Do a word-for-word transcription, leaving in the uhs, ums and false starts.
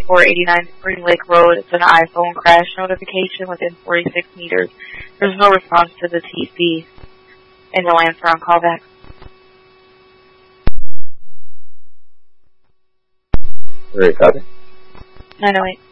twenty-four eighty-nine Spring Lake Road. It's an iPhone crash notification within forty-six meters. There's no response to the T C, and no answer on callback. Very copy. nine oh eight.